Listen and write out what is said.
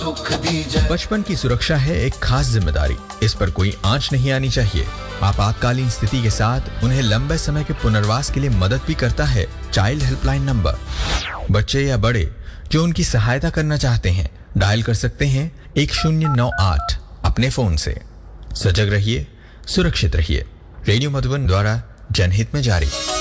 सुख दीजिए। बचपन की सुरक्षा है एक खास जिम्मेदारी, इस पर कोई आंच नहीं आनी चाहिए। आपातकालीन स्थिति के साथ उन्हें लंबे समय के पुनर्वास के लिए मदद भी करता है चाइल्ड हेल्पलाइन नंबर। बच्चे या बड़े जो उनकी सहायता करना चाहते हैं डायल कर सकते हैं 1098 अपने फोन से। सजग रहिए, सुरक्षित रहिए। रेडियो मधुबन द्वारा जनहित में जारी।